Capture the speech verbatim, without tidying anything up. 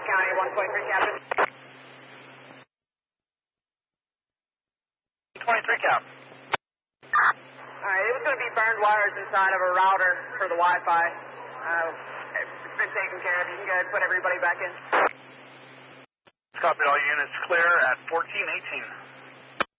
County, one point three, Captain. twenty-three, Cap. Alright, it was going to be burned wires inside of a router for the Wi-Fi. Uh, it's been taken care of. You can go ahead and put everybody back in. Copy, all units clear at fourteen eighteen.